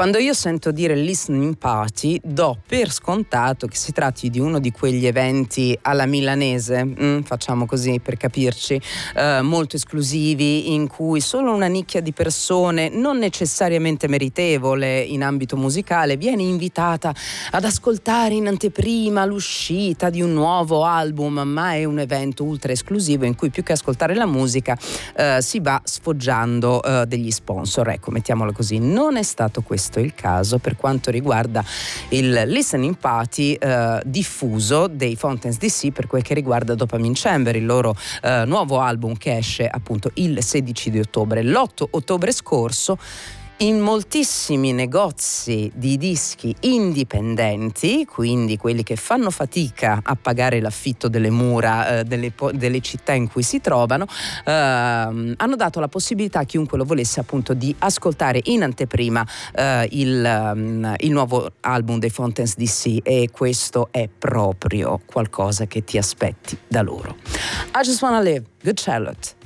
Quando io sento dire listening party, do per scontato che si tratti di uno di quegli eventi alla milanese, facciamo così per capirci, molto esclusivi, in cui solo una nicchia di persone, non necessariamente meritevole in ambito musicale, viene invitata ad ascoltare in anteprima l'uscita di un nuovo album, ma è un evento ultra esclusivo in cui più che ascoltare la musica si va sfoggiando degli sponsor. Ecco, mettiamolo così. Non è stato questo il caso per quanto riguarda il listening party diffuso dei Fountains DC per quel che riguarda Dopamine Chamber, il loro nuovo album che esce appunto il 16 di ottobre. L'8 ottobre scorso in moltissimi negozi di dischi indipendenti, quindi quelli che fanno fatica a pagare l'affitto delle mura delle città in cui si trovano, hanno dato la possibilità a chiunque lo volesse appunto di ascoltare in anteprima il nuovo album dei Fountains DC, e questo è proprio qualcosa che ti aspetti da loro. I Just Wanna Live, Good Charlotte.